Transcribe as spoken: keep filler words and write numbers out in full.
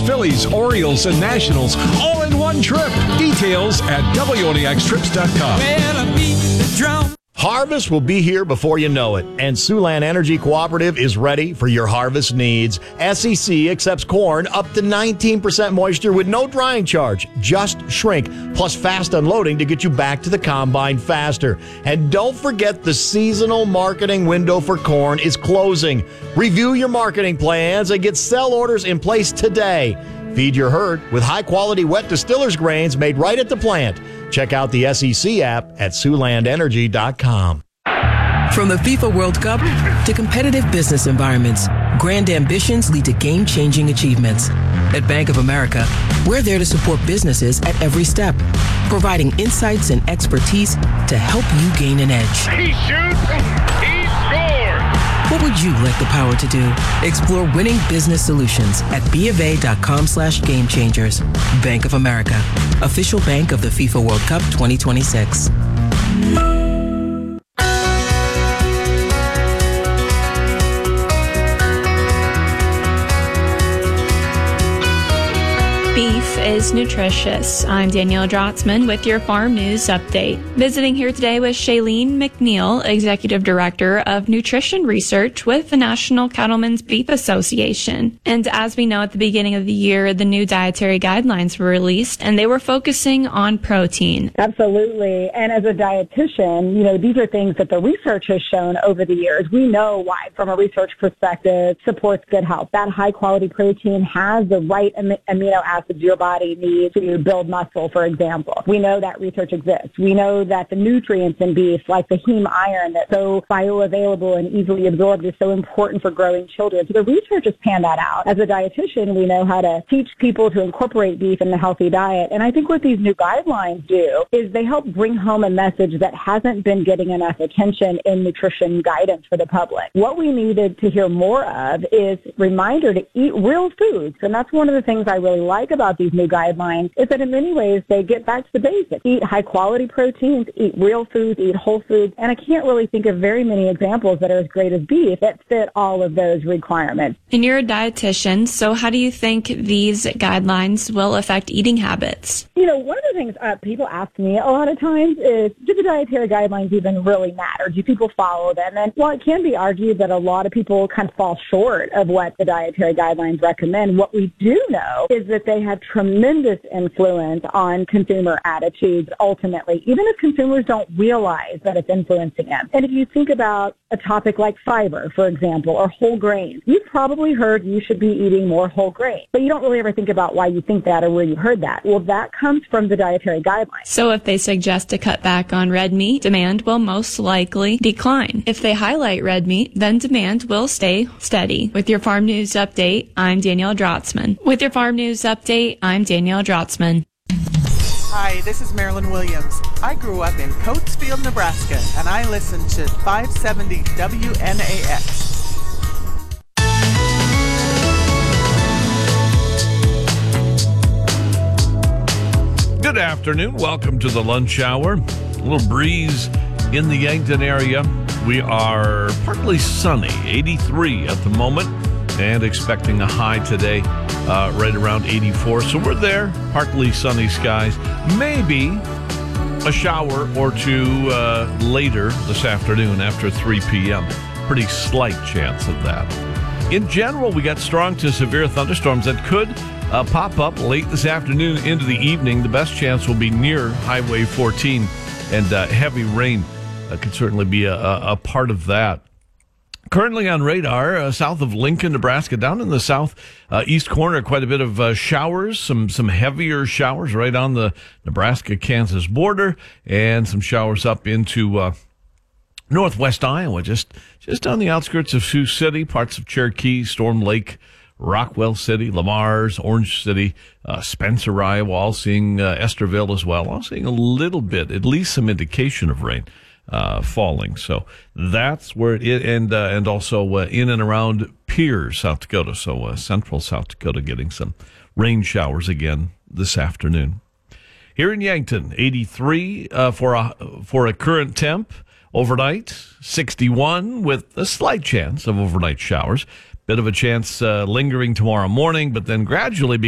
Phillies, Orioles, and Nationals all in one trip. Details at W N E X trips dot com. Well, beat the drum. Harvest will be here before you know it, and Siouxland Energy Cooperative is ready for your harvest needs. S E C accepts corn up to nineteen percent moisture with no drying charge, just shrink, plus fast unloading to get you back to the combine faster. And don't forget the seasonal marketing window for corn is closing. Review your marketing plans and get sell orders in place today. Feed your herd with high-quality wet distillers grains made right at the plant. Check out the S E C app at Siouxland Energy dot com. From the FIFA World Cup to competitive business environments, grand ambitions lead to game-changing achievements. At Bank of America, we're there to support businesses at every step, providing insights and expertise to help you gain an edge. He shoots, he scores! What would you like the power to do? Explore winning business solutions at BofA.com slash game changers. Bank of America, official bank of the FIFA World Cup twenty twenty-six. Beef is nutritious. I'm Danielle Drotzman with your Farm News Update. Visiting here today with Shailene McNeil, Executive Director of Nutrition Research with the National Cattlemen's Beef Association. And as we know, at the beginning of the year, the new dietary guidelines were released, and they were focusing on protein. Absolutely. And as a dietitian, you know, these are things that the research has shown over the years. We know why, from a research perspective, supports good health. That high-quality protein has the right am- amino acids your body needs to build muscle, for example. We know that research exists. We know that the nutrients in beef, like the heme iron that's so bioavailable and easily absorbed, is so important for growing children. So the research has panned that out. As a dietitian, we know how to teach people to incorporate beef in a healthy diet. And I think what these new guidelines do is they help bring home a message that hasn't been getting enough attention in nutrition guidance for the public. What we needed to hear more of is reminder to eat real foods. And that's one of the things I really like about these new guidelines, is that in many ways they get back to the basics. Eat high-quality proteins, eat real foods, eat whole foods, and I can't really think of very many examples that are as great as beef that fit all of those requirements. And you're a dietitian, so how do you think these guidelines will affect eating habits? You know, one of the things uh, people ask me a lot of times is, do the dietary guidelines even really matter? Do people follow them? And while it can be argued that a lot of people kind of fall short of what the dietary guidelines recommend, what we do know is that they have tremendous influence on consumer attitudes ultimately, even if consumers don't realize that it's influencing them. And if you think about a topic like fiber, for example, or whole grains, you've probably heard you should be eating more whole grains, but you don't really ever think about why you think that or where you heard that. Well, that comes from the dietary guidelines. So if they suggest to cut back on red meat, demand will most likely decline. If they highlight red meat, then demand will stay steady. With your Farm News Update, I'm Danielle Drotzman. With your Farm News Update, I'm Danielle Drotzman. Hi, this is Marilyn Williams. I grew up in Coatesville, Nebraska, and I listen to five seventy W N A X. Good afternoon. Welcome to the lunch hour. A little breeze in the Yankton area. We are partly sunny, eighty-three at the moment, and expecting a high today, uh, right around eighty-four. So we're there, partly sunny skies. Maybe a shower or two uh, later this afternoon after three p.m. Pretty slight chance of that. In general, we got strong to severe thunderstorms that could uh, pop up late this afternoon into the evening. The best chance will be near Highway fourteen, and uh, heavy rain uh, could certainly be a, a, a part of that. Currently on radar, uh, south of Lincoln, Nebraska, down in the south uh, east corner, quite a bit of uh, showers, some some heavier showers right on the Nebraska-Kansas border, and some showers up into uh, northwest Iowa, just just on the outskirts of Sioux City, parts of Cherokee, Storm Lake, Rockwell City, Lamar's, Orange City, uh, Spencer, Iowa, all seeing uh, Esterville as well, all seeing a little bit, at least some indication of rain uh, falling. So that's where it is, and, uh, and also uh, in and around Pierre, South Dakota, so uh, central South Dakota getting some rain showers again this afternoon. Here in Yankton, eighty-three uh, for a for a current temp. Overnight, sixty-one with a slight chance of overnight showers. Bit of a chance uh, lingering tomorrow morning, but then gradually